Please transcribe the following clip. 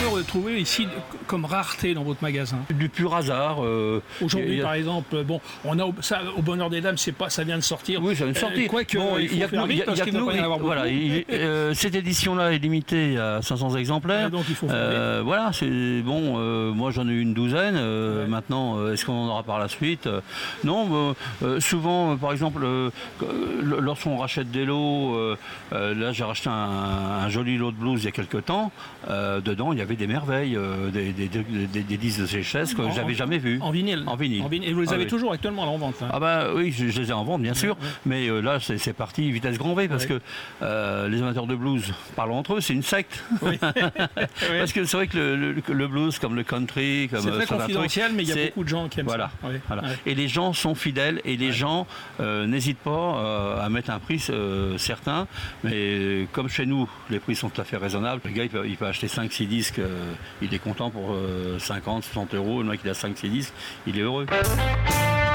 peut trouver ici comme rareté dans votre magasin? Du pur hasard. Aujourd'hui, par exemple, bon, on a ça au Bonheur des Dames, c'est pas, ça vient de sortir. Oui, ça vient de sortir. Quoique, bon, il y a que nous. Voilà, cette édition-là est limitée à 500 exemplaires. Donc il faut voilà, c'est bon. Moi, j'en ai eu une douzaine. Maintenant, est-ce qu'on en aura par la suite? Non. Souvent, par exemple, lorsqu'on rachète des lots, là, j'ai racheté un joli lot de blues il y a quelques temps. Dedans, il y avait des merveilles, des disques de sécheresse que j'avais jamais vus. En vinyle. Et vous les avez toujours actuellement en vente? Ah bah oui, je les ai en vente bien sûr, mais là c'est parti vitesse grand V parce que les amateurs de blues parlent entre eux, c'est une secte. Parce que c'est vrai que le blues comme le country, comme c'est très confidentiel, mais il y a beaucoup de gens qui aiment ça. Voilà. Et les gens sont fidèles et les gens n'hésitent pas à mettre un prix certain, mais comme chez nous les prix sont tout à fait raisonnables, le gars il peut acheter 5-6 disques, il est content pour 50-60 euros, le mec il a 5-6 disques, il est heureux.